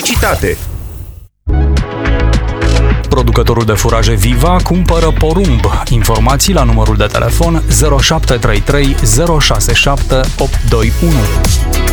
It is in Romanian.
publicitate. Producătorul de furaje Viva cumpără porumb. Informații la numărul de telefon 0733 067 821.